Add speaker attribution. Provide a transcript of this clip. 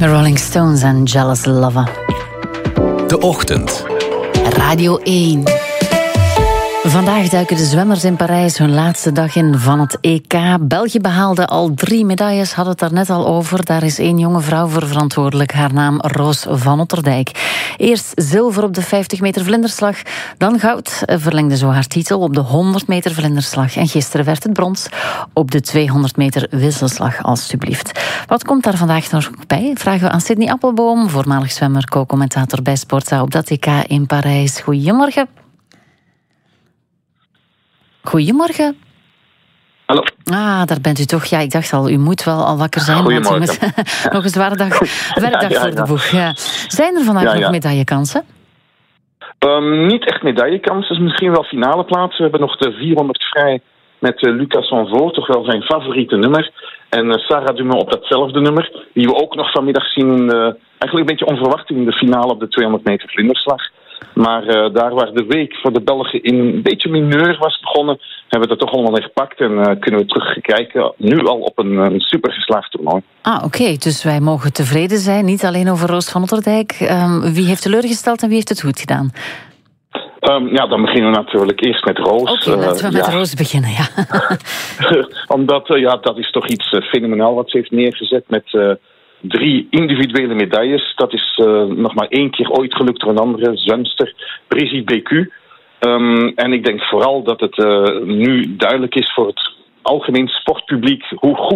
Speaker 1: De Rolling Stones en Jealous Lover.
Speaker 2: De Ochtend.
Speaker 1: Radio 1. Vandaag duiken de zwemmers in Parijs hun laatste dag in van het EK. België behaalde al 3 medailles, hadden het daar net al over. Daar is 1 jonge vrouw voor verantwoordelijk. Haar naam Roos van Otterdijk. Eerst zilver op de 50 meter vlinderslag. Dan goud, verlengde zo haar titel op de 100 meter vlinderslag. En gisteren werd het brons op de 200 meter wisselslag, alstublieft. Wat komt daar vandaag nog bij? Vragen we aan Sydney Appelboom, voormalig zwemmer, co-commentator bij Sportza op dat EK in Parijs. Goedemorgen. Goedemorgen.
Speaker 3: Hallo.
Speaker 1: Daar bent u toch. Ja, ik dacht al, u moet wel al wakker zijn. Want u moet nog een zware werkdag voor de boeg. Ja. Zijn er vandaag nog medaillekansen?
Speaker 3: Niet echt medaillekansen, misschien wel finale plaatsen. We hebben nog de 400 vrij met Lucas van Voort, toch wel zijn favoriete nummer. En Sarah Dumont op datzelfde nummer, die we ook nog vanmiddag zien, eigenlijk een beetje onverwacht in de finale op de 200 meter vlinderslag. Maar daar waar de week voor de Belgen in een beetje mineur was begonnen, hebben we dat toch allemaal gepakt en kunnen we terugkijken nu al op een super geslaagd toernooi.
Speaker 1: Oké, dus wij mogen tevreden zijn, niet alleen over Roos van Otterdijk. Wie heeft teleurgesteld en wie heeft het goed gedaan?
Speaker 3: Dan beginnen we natuurlijk eerst met Roos.
Speaker 1: Oké, laten we met Roos beginnen, ja.
Speaker 3: Omdat, dat is toch iets fenomenaal wat ze heeft neergezet met 3 individuele medailles. Dat is nog maar 1 keer ooit gelukt door een andere zwemster, Brigitte Bécu. En ik denk vooral dat het nu duidelijk is voor het algemeen sportpubliek hoe goed